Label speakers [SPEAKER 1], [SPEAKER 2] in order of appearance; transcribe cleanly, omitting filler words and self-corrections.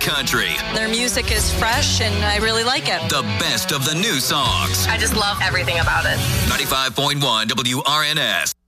[SPEAKER 1] country.
[SPEAKER 2] Their music is fresh, and I really like it.
[SPEAKER 1] The best of the new songs.
[SPEAKER 3] I just love everything about it.
[SPEAKER 1] 95.1 WRNS.